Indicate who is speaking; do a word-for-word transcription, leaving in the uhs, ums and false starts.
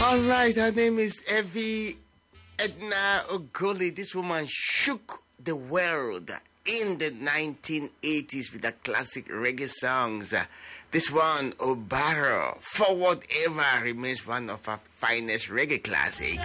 Speaker 1: All right, her name is Evie Edna Ogoli. This woman shook the world in the nineteen eighties with the classic reggae songs. This one, Obaro, For Whatever, remains one of her finest reggae classics.